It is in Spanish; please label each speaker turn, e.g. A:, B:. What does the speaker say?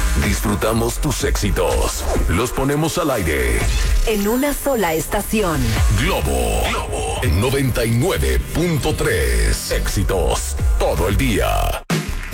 A: Disfrutamos tus éxitos. Los ponemos al aire.
B: En una sola estación.
A: Globo. En 99.3. Éxitos todo el día.